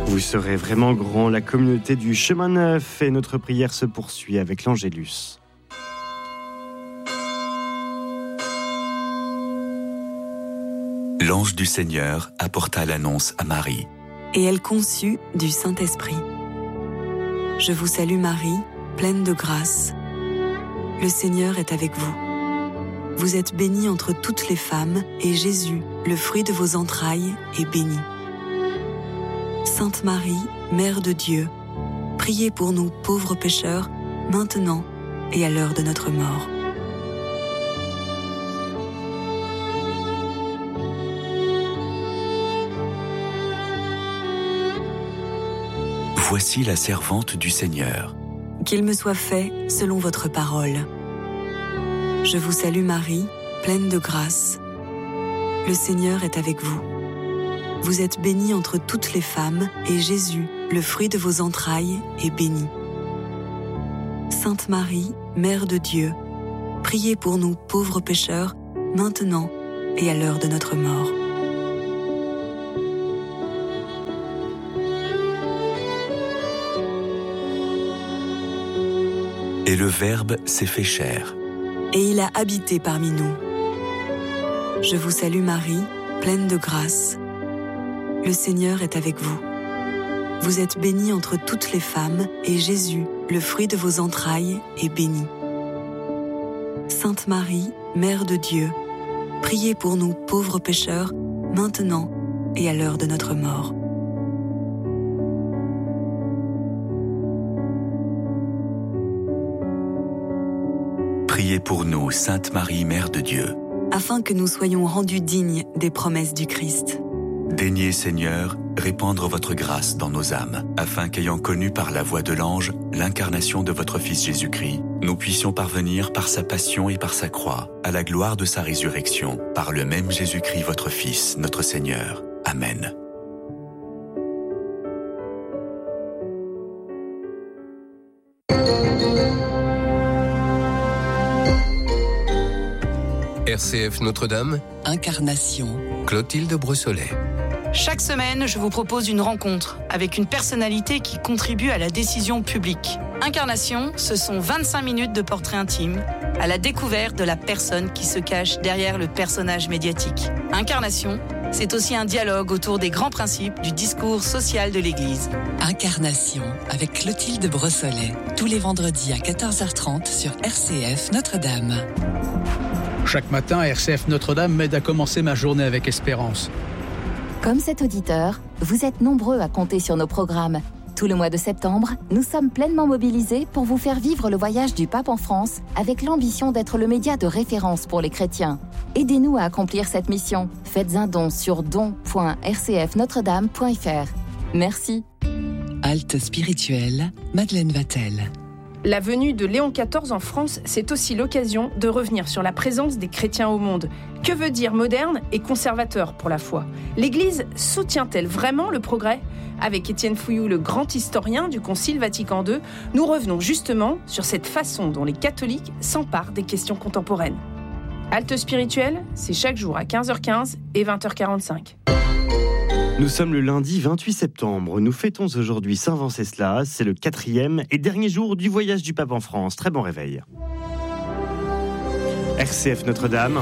Vous serez vraiment grand, la communauté du Chemin Neuf, et notre prière se poursuit avec l'Angélus. L'ange du Seigneur apporta l'annonce à Marie. Et elle conçut du Saint-Esprit. Je vous salue Marie, pleine de grâce. Le Seigneur est avec vous. Vous êtes bénie entre toutes les femmes, et Jésus, le fruit de vos entrailles, est béni. Sainte Marie, Mère de Dieu, priez pour nous pauvres pécheurs, maintenant et à l'heure de notre mort. Voici la servante du Seigneur. Qu'il me soit fait selon votre parole. Je vous salue Marie, pleine de grâce. Le Seigneur est avec vous. Vous êtes bénie entre toutes les femmes, et Jésus, le fruit de vos entrailles, est béni. Sainte Marie, Mère de Dieu, priez pour nous pauvres pécheurs, maintenant et à l'heure de notre mort. Et le Verbe s'est fait chair. Et il a habité parmi nous. Je vous salue Marie, pleine de grâce. Le Seigneur est avec vous. Vous êtes bénie entre toutes les femmes, et Jésus, le fruit de vos entrailles, est béni. Sainte Marie, Mère de Dieu, priez pour nous pauvres pécheurs, maintenant et à l'heure de notre mort. Priez pour nous, Sainte Marie, Mère de Dieu. Afin que nous soyons rendus dignes des promesses du Christ. Daignez, Seigneur, répandre votre grâce dans nos âmes, afin qu'ayant connu par la voix de l'ange l'incarnation de votre Fils Jésus-Christ, nous puissions parvenir par sa passion et par sa croix à la gloire de sa résurrection, par le même Jésus-Christ, votre Fils, notre Seigneur. Amen. RCF Notre-Dame, Incarnation. Clotilde Brossolet. Chaque semaine, je vous propose une rencontre avec une personnalité qui contribue à la décision publique. Incarnation, ce sont 25 minutes de portrait intime, à la découverte de la personne qui se cache derrière le personnage médiatique. Incarnation, c'est aussi un dialogue autour des grands principes du discours social de l'Église. Incarnation, avec Clotilde Brossolet, tous les vendredis à 14h30 sur RCF Notre-Dame. Chaque matin, RCF Notre-Dame m'aide à commencer ma journée avec espérance. Comme cet auditeur, vous êtes nombreux à compter sur nos programmes. Tout le mois de septembre, nous sommes pleinement mobilisés pour vous faire vivre le voyage du pape en France avec l'ambition d'être le média de référence pour les chrétiens. Aidez-nous à accomplir cette mission. Faites un don sur don.rcfnotredame.fr. Merci. Halte spirituelle, Madeleine Vatel. La venue de Léon XIV en France, c'est aussi l'occasion de revenir sur la présence des chrétiens au monde. Que veut dire moderne et conservateur pour la foi ? L'Église soutient-elle vraiment le progrès ? Avec Étienne Fouilloux, le grand historien du Concile Vatican II, nous revenons justement sur cette façon dont les catholiques s'emparent des questions contemporaines. Halte spirituelle, c'est chaque jour à 15h15 et 20h45. Nous sommes le lundi 28 septembre. Nous fêtons aujourd'hui Saint Venceslas. C'est le 4e et dernier jour du voyage du pape en France. Très bon réveil. RCF Notre-Dame.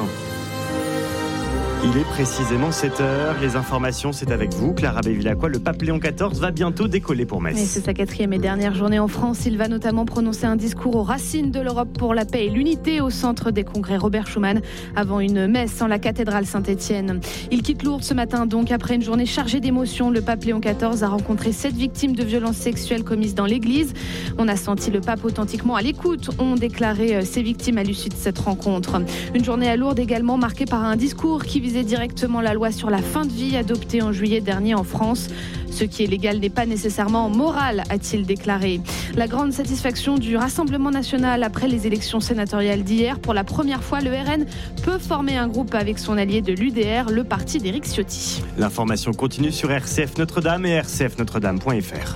Il est précisément 7h. Les informations, c'est avec vous, Clara Bévilacqua. Le pape Léon XIV va bientôt décoller pour Metz. Et c'est sa 4e et dernière journée en France. Il va notamment prononcer un discours aux racines de l'Europe pour la paix et l'unité au centre des congrès Robert Schuman avant une messe en la cathédrale Saint-Étienne. Il quitte Lourdes ce matin donc après une journée chargée d'émotions. Le pape Léon XIV a rencontré 7 victimes de violences sexuelles commises dans l'église. On a senti le pape authentiquement à l'écoute, ont déclaré ces victimes à l'issue de cette rencontre. Une journée à Lourdes également marquée par un discours qui visait directement la loi sur la fin de vie adoptée en juillet dernier en France. Ce qui est légal n'est pas nécessairement moral, a-t-il déclaré. La grande satisfaction du Rassemblement national après les élections sénatoriales d'hier. Pour la première fois, le RN peut former un groupe avec son allié de l'UDR, le parti d'Éric Ciotti. L'information continue sur RCF Notre-Dame et rcfnotredame.fr.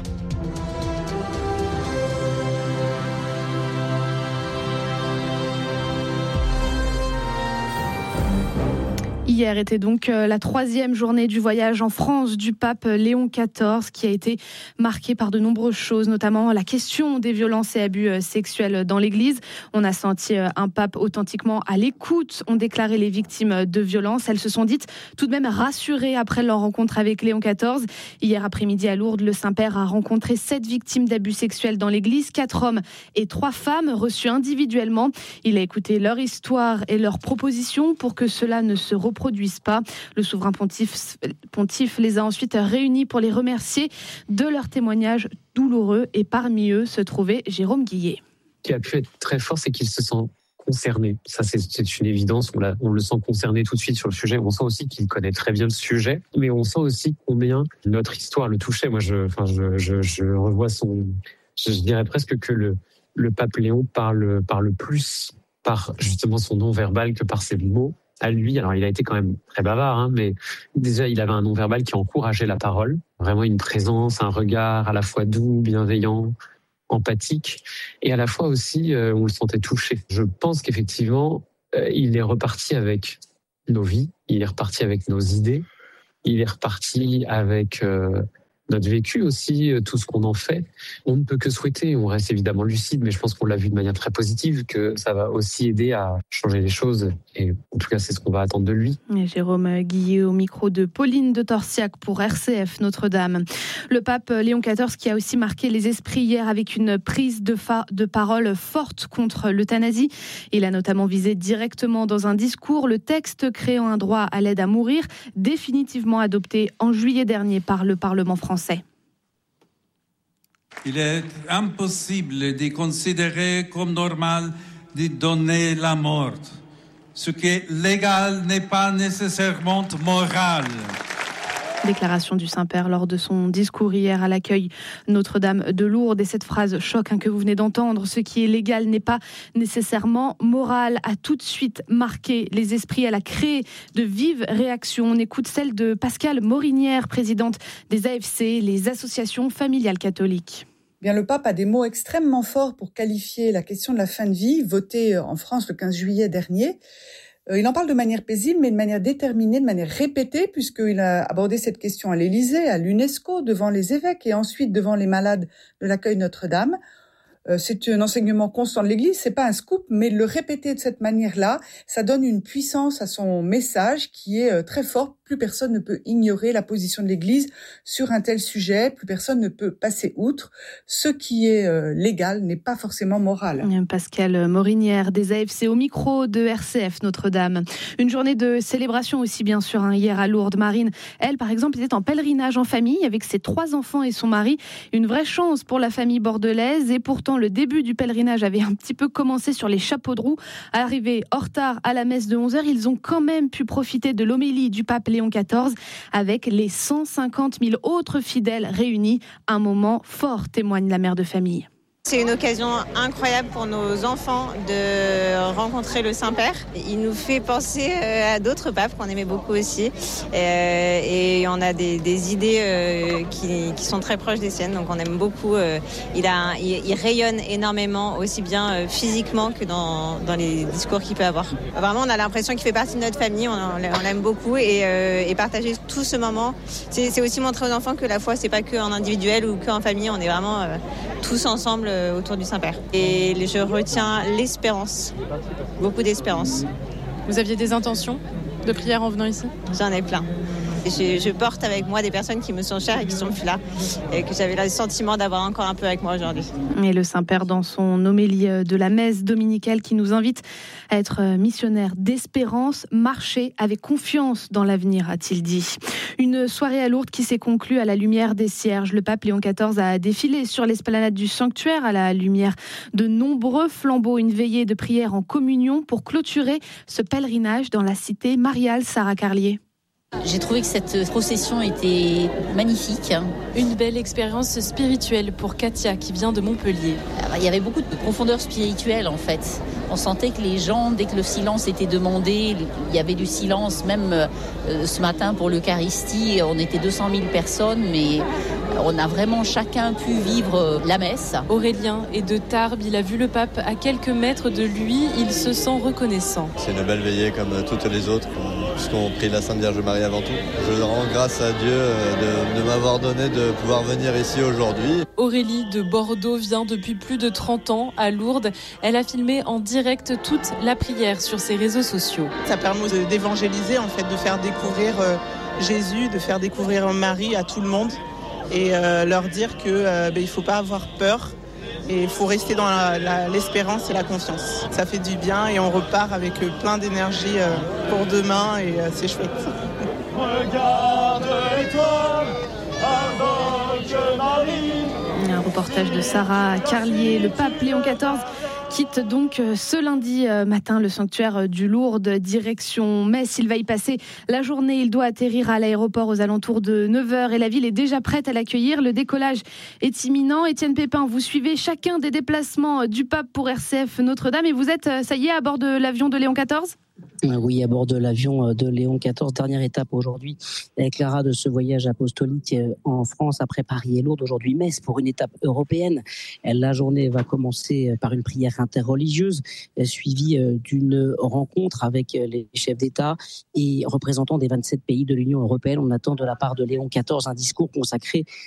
Hier était donc la 3e journée du voyage en France du pape Léon XIV, qui a été marquée par de nombreuses choses, notamment la question des violences et abus sexuels dans l'Église. On a senti un pape authentiquement à l'écoute, ont déclaré les victimes de violences. Elles se sont dites tout de même rassurées après leur rencontre avec Léon XIV. Hier après-midi à Lourdes, le Saint-Père a rencontré 7 victimes d'abus sexuels dans l'Église, 4 hommes et 3 femmes reçues individuellement. Il a écouté leur histoire et leurs propositions pour que cela ne se reproduise pas. Le souverain pontife les a ensuite réunis pour les remercier de leur témoignage douloureux, et parmi eux se trouvait Jérôme Guillet. Ce qui a pu être très fort, c'est qu'il se sent concerné. Ça, c'est une évidence. On le sent concerné tout de suite sur le sujet. On sent aussi qu'il connaît très bien le sujet, mais on sent aussi combien notre histoire le touchait. Moi, je revois je dirais presque que le pape Léon parle plus par justement son non-verbal que par ses mots. À lui, alors il a été quand même très bavard, mais déjà il avait un non-verbal qui encourageait la parole, vraiment une présence, un regard à la fois doux, bienveillant, empathique, et à la fois aussi on le sentait touché. Je pense qu'effectivement il est reparti avec nos vies, il est reparti avec nos idées, il est reparti avec notre vécu aussi, tout ce qu'on en fait. On ne peut que souhaiter, on reste évidemment lucide, mais je pense qu'on l'a vu de manière très positive, que ça va aussi aider à changer les choses. Et en tout cas, c'est ce qu'on va attendre de lui. Et Jérôme Guillet au micro de Pauline de Torsiac pour RCF Notre-Dame. Le pape Léon XIV qui a aussi marqué les esprits hier avec une prise de parole forte contre l'euthanasie. Il a notamment visé directement dans un discours le texte créant un droit à l'aide à mourir, définitivement adopté en juillet dernier par le Parlement français. Il est impossible de considérer comme normal de donner la mort. Ce qui est légal n'est pas nécessairement moral. Déclaration du Saint-Père lors de son discours hier à l'accueil Notre-Dame de Lourdes. Et cette phrase choc que vous venez d'entendre, ce qui est légal n'est pas nécessairement moral, a tout de suite marqué les esprits. Elle a créé de vives réactions. On écoute celle de Pascale Morinière, présidente des AFC, les associations familiales catholiques. Bien, le pape a des mots extrêmement forts pour qualifier la question de la fin de vie, votée en France le 15 juillet dernier. Il en parle de manière paisible, mais de manière déterminée, de manière répétée, puisqu'il a abordé cette question à l'Élysée, à l'UNESCO, devant les évêques et ensuite devant les malades de l'accueil Notre-Dame. C'est un enseignement constant de l'Église, c'est pas un scoop, mais le répéter de cette manière-là, ça donne une puissance à son message qui est très forte. Plus personne ne peut ignorer la position de l'Église sur un tel sujet, plus personne ne peut passer outre. Ce qui est légal n'est pas forcément moral. Pascale Morinière des AFC au micro de RCF Notre-Dame. Une journée de célébration aussi bien sûr, hier à Lourdes. Marine, elle par exemple, était en pèlerinage en famille avec ses 3 enfants et son mari. Une vraie chance pour la famille bordelaise, et pourtant le début du pèlerinage avait un petit peu commencé sur les chapeaux de roue. Arrivés en retard à la messe de 11h, ils ont quand même pu profiter de l'homélie du pape Léon XIV avec les 150 000 autres fidèles réunis. Un moment fort, témoigne la mère de famille. C'est une occasion incroyable pour nos enfants de rencontrer le Saint-Père. Il nous fait penser à d'autres papes qu'on aimait beaucoup aussi. Et on a des idées qui sont très proches des siennes, donc on aime beaucoup. Il rayonne énormément, aussi bien physiquement que dans les discours qu'il peut avoir. Vraiment, on a l'impression qu'il fait partie de notre famille, on l'aime beaucoup. Et partager tout ce moment, c'est aussi montrer aux enfants que la foi, c'est pas qu'en individuel ou qu'en famille, on est vraiment tous ensemble autour du Saint-Père. Et je retiens l'espérance, beaucoup d'espérance. Vous aviez des intentions de prière en venant ici ? J'en ai plein. Je porte avec moi des personnes qui me sont chères et qui sont plus là, et que j'avais le sentiment d'avoir encore un peu avec moi aujourd'hui. Et le Saint-Père dans son homélie de la messe dominicale qui nous invite à être missionnaires d'espérance, marcher avec confiance dans l'avenir, a-t-il dit. Une soirée à Lourdes qui s'est conclue à la lumière des cierges. Le pape Léon XIV a défilé sur l'esplanade du sanctuaire à la lumière de nombreux flambeaux. Une veillée de prière en communion pour clôturer ce pèlerinage dans la cité mariale. Sarah Carlier. J'ai trouvé que cette procession était magnifique. Une belle expérience spirituelle pour Katia qui vient de Montpellier. Il y avait beaucoup de profondeur spirituelle en fait. On sentait que les gens, dès que le silence était demandé, il y avait du silence. Même ce matin pour l'Eucharistie, on était 200 000 personnes, mais on a vraiment chacun pu vivre la messe. Aurélien est de Tarbes, il a vu le pape à quelques mètres de lui, il se sent reconnaissant. C'est une belle veillée comme toutes les autres. puisqu'on prie la Sainte Vierge Marie avant tout. Je rends grâce à Dieu de m'avoir donné de pouvoir venir ici aujourd'hui. Aurélie de Bordeaux vient depuis plus de 30 ans à Lourdes. Elle a filmé en direct toute la prière sur ses réseaux sociaux. Ça permet d'évangéliser, en fait, de faire découvrir Jésus, de faire découvrir Marie à tout le monde et leur dire que il faut pas avoir peur. Et il faut rester dans l'espérance et la confiance. Ça fait du bien et on repart avec plein d'énergie pour demain et c'est chouette. Regarde l'étoile, invoque Marie. Un reportage de Sarah Carlier. Le pape Léon XIV quitte donc ce lundi matin le sanctuaire du Lourdes, direction Metz. Il va y passer la journée. Il doit atterrir à l'aéroport aux alentours de 9h et la ville est déjà prête à l'accueillir. Le décollage est imminent. Étienne Pépin, vous suivez chacun des déplacements du pape pour RCF Notre-Dame et vous êtes, ça y est, à bord de l'avion de Léon XIV ? Oui, à bord de l'avion de Léon XIV. Dernière étape aujourd'hui, Clara, de ce voyage apostolique en France après Paris et Lourdes. Aujourd'hui, Metz pour une étape européenne. La journée va commencer par une prière interreligieuse suivie d'une rencontre avec les chefs d'État et représentants des 27 pays de l'Union européenne. On attend de la part de Léon XIV un discours consacré